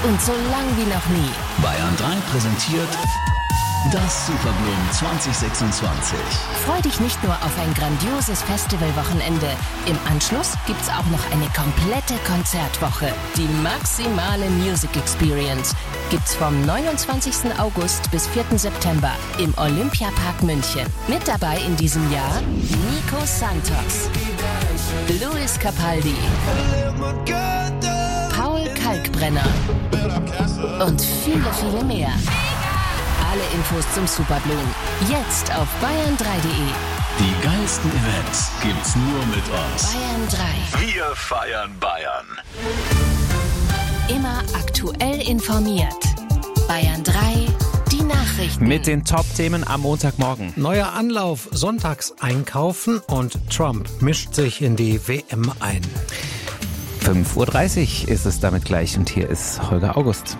und so lang wie noch nie. Bayern 3 präsentiert das Superblumen 2026. Freu dich nicht nur auf ein grandioses Festivalwochenende. Im Anschluss gibt's auch noch eine komplette Konzertwoche. Die maximale Music Experience gibt's vom 29. August bis 4. September im Olympiapark München. Mit dabei in diesem Jahr Nico Santos, Luis Capaldi, Paul Kalkbrenner und viele, viele mehr. Alle Infos zum Superblumen jetzt auf bayern3.de. Die geilsten Events gibt's nur mit uns. Bayern 3. Wir feiern Bayern. Immer aktuell informiert. Bayern 3, die Nachrichten. Mit den Top-Themen am Montagmorgen. Neuer Anlauf, sonntags einkaufen und Trump mischt sich in die WM ein. 5:30 Uhr ist es damit gleich und hier ist Holger August.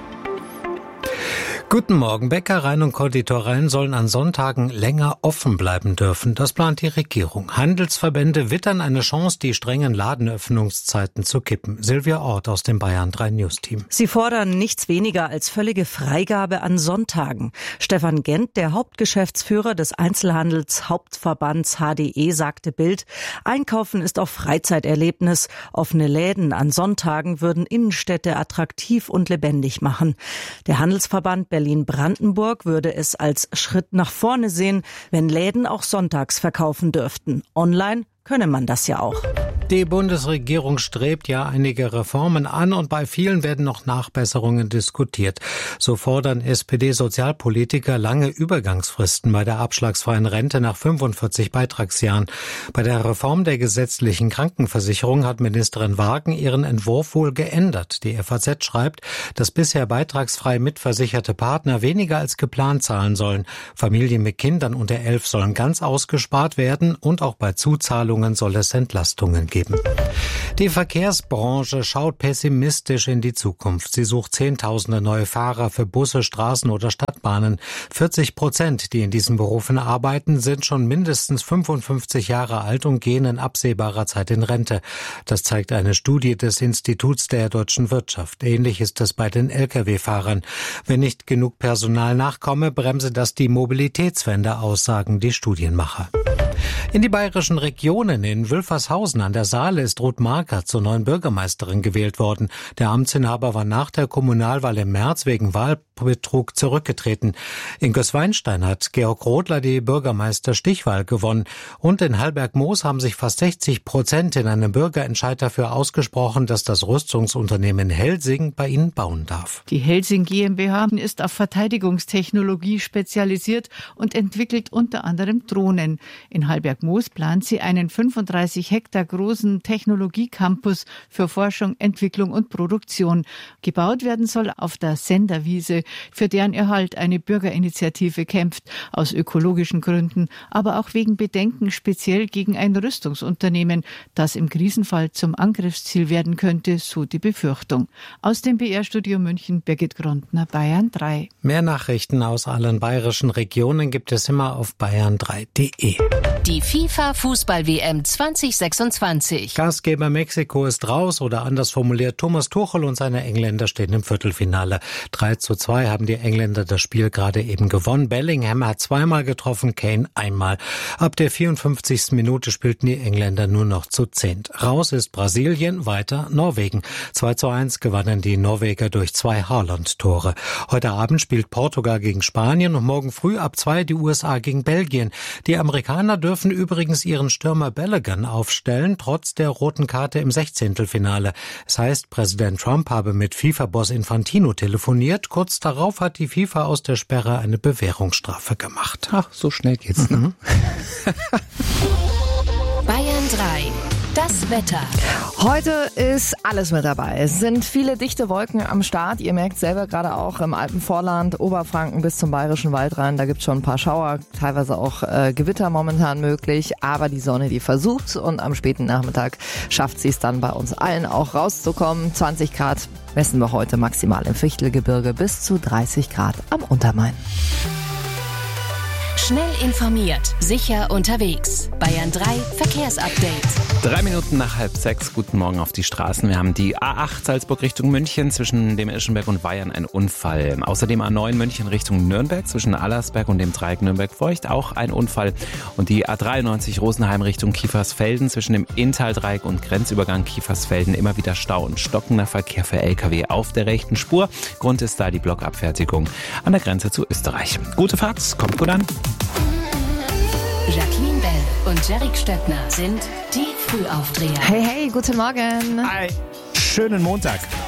Guten Morgen. Bäckereien und Konditoreien sollen an Sonntagen länger offen bleiben dürfen. Das plant die Regierung. Handelsverbände wittern eine Chance, die strengen Ladenöffnungszeiten zu kippen. Silvia Ort aus dem Bayern 3 News Team. Sie fordern nichts weniger als völlige Freigabe an Sonntagen. Stefan Gent, der Hauptgeschäftsführer des Einzelhandelshauptverbands HDE, sagte Bild, Einkaufen ist auch Freizeiterlebnis. Offene Läden an Sonntagen würden Innenstädte attraktiv und lebendig machen. Der Handelsverband Berlin-Brandenburg würde es als Schritt nach vorne sehen, wenn Läden auch sonntags verkaufen dürften. Online könne man das ja auch. Die Bundesregierung strebt ja einige Reformen an und bei vielen werden noch Nachbesserungen diskutiert. So fordern SPD-Sozialpolitiker lange Übergangsfristen bei der abschlagsfreien Rente nach 45 Beitragsjahren. Bei der Reform der gesetzlichen Krankenversicherung hat Ministerin Wagen ihren Entwurf wohl geändert. Die FAZ schreibt, dass bisher beitragsfrei mitversicherte Partner weniger als geplant zahlen sollen. Familien mit Kindern unter 11 sollen ganz ausgespart werden und auch bei Zuzahlungen soll es Entlastungen geben. Die Verkehrsbranche schaut pessimistisch in die Zukunft. Sie sucht Zehntausende neue Fahrer für Busse, Straßen oder Stadtbahnen. 40%, die in diesen Berufen arbeiten, sind schon mindestens 55 Jahre alt und gehen in absehbarer Zeit in Rente. Das zeigt eine Studie des Instituts der deutschen Wirtschaft. Ähnlich ist es bei den Lkw-Fahrern. Wenn nicht genug Personal nachkomme, bremse das die Mobilitätswende aus, sagen die Studienmacher. In die bayerischen Regionen in Wülfershausen an der Saale ist Ruth Marker zur neuen Bürgermeisterin gewählt worden. Der Amtsinhaber war nach der Kommunalwahl im März wegen Wahlbetrug zurückgetreten. In Gößweinstein hat Georg Rodler die Bürgermeisterstichwahl gewonnen. Und in Hallberg-Moos haben sich fast 60% in einem Bürgerentscheid dafür ausgesprochen, dass das Rüstungsunternehmen Helsing bei ihnen bauen darf. Die Helsing GmbH ist auf Verteidigungstechnologie spezialisiert und entwickelt unter anderem Drohnen. In Hallberg-Moos plant sie einen 35 Hektar großen Technologiecampus für Forschung, Entwicklung und Produktion. Gebaut werden soll auf der Senderwiese, für deren Erhalt eine Bürgerinitiative kämpft, aus ökologischen Gründen, aber auch wegen Bedenken speziell gegen ein Rüstungsunternehmen, das im Krisenfall zum Angriffsziel werden könnte, so die Befürchtung. Aus dem BR-Studio München, Birgit Grundner, Bayern 3. Mehr Nachrichten aus allen bayerischen Regionen gibt es immer auf bayern3.de. Die FIFA-Fußball-WM 2026. Gastgeber Mexiko ist raus oder anders formuliert, Thomas Tuchel und seine Engländer stehen im Viertelfinale. 3:2 haben die Engländer das Spiel gerade eben gewonnen. Bellingham hat zweimal getroffen, Kane einmal. Ab der 54. Minute spielten die Engländer nur noch zu 10. Raus ist Brasilien, weiter Norwegen. 2:1 gewannen die Norweger durch 2 Haaland-Tore. Heute Abend spielt Portugal gegen Spanien und morgen früh ab 2 die USA gegen Belgien. Die Amerikaner dürfen übrigens ihren Stürmer Balogun aufstellen, trotz der roten Karte im 16. Es heißt, Präsident Trump habe mit FIFA-Boss Infantino telefoniert. Kurz darauf hat die FIFA aus der Sperre eine Bewährungsstrafe gemacht. Ach, so schnell geht's, ne? Bayern 3. Das Wetter. Heute ist alles mit dabei. Es sind viele dichte Wolken am Start. Ihr merkt selber gerade auch im Alpenvorland, Oberfranken bis zum Bayerischen Wald rein. Da gibt es schon ein paar Schauer, teilweise auch Gewitter momentan möglich. Aber die Sonne, die versucht und am späten Nachmittag schafft sie es dann bei uns allen auch rauszukommen. 20 Grad messen wir heute maximal im Fichtelgebirge bis zu 30 Grad am Untermain. Schnell informiert, sicher unterwegs. Bayern 3 Verkehrsupdate. 3 Minuten nach 5:30. Guten Morgen auf die Straßen. Wir haben die A8 Salzburg Richtung München zwischen dem Ischenberg und Weyern ein Unfall. Außerdem A9 München Richtung Nürnberg zwischen Allersberg und dem Dreieck Nürnberg-Feucht auch ein Unfall. Und die A93 Rosenheim Richtung Kiefersfelden zwischen dem Inntal-Dreieck und Grenzübergang Kiefersfelden immer wieder Stau und stockender Verkehr für LKW auf der rechten Spur. Grund ist da die Blockabfertigung an der Grenze zu Österreich. Gute Fahrt, kommt gut an. Jacqueline Bell und Jerick Stöckner sind die Frühaufdreher. Hey, guten Morgen. Hi. Schönen Montag.